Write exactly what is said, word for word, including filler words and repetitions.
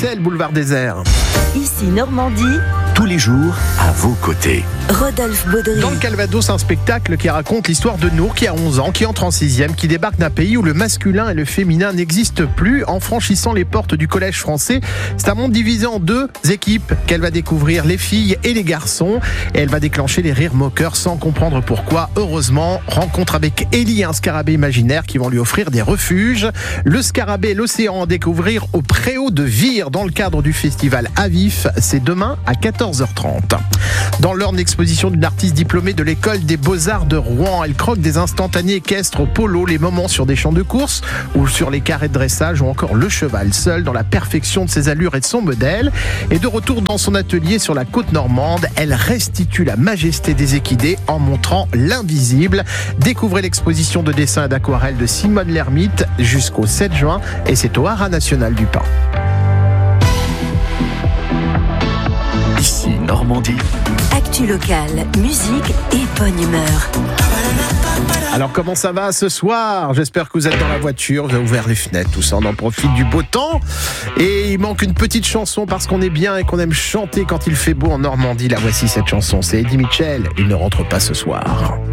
Bruxelles, boulevard Désert. Ici Normandie. Tous les jours, à vos côtés. Rodolphe Baudry. Dans le Calvados, un spectacle qui raconte l'histoire de Nour, qui a onze ans, qui entre en sixième, qui débarque d'un pays où le masculin et le féminin n'existent plus. En franchissant les portes du collège français, c'est un monde divisé en deux équipes qu'elle va découvrir, les filles et les garçons. Et elle va déclencher les rires moqueurs sans comprendre pourquoi. Heureusement, rencontre avec Ellie, un scarabée imaginaire qui vont lui offrir des refuges. Le scarabée et l'océan à découvrir au Préau de Vire dans le cadre du festival Avif. C'est demain à quatorze heures trente. Dans l'ordre d'exposition d'une artiste diplômée de l'école des Beaux-Arts de Rouen, elle croque des instantanés équestres au polo, les moments sur des champs de course ou sur les carrés de dressage ou encore le cheval seul dans la perfection de ses allures et de son modèle. Et de retour dans son atelier sur la côte normande, elle restitue la majesté des équidés en montrant l'invisible. Découvrez l'exposition de dessins et d'aquarelles de Simone Lermite jusqu'au sept juin et c'est au Haras National du Pin. Ici Normandie. Actu locale, musique et bonne humeur. Alors comment ça va ce soir ? J'espère que vous êtes dans la voiture, vous avez ouvert les fenêtres, tout ça, on en profite du beau temps. Et il manque une petite chanson parce qu'on est bien et qu'on aime chanter quand il fait beau en Normandie. La voici cette chanson, c'est Eddie Mitchell, il ne rentre pas ce soir.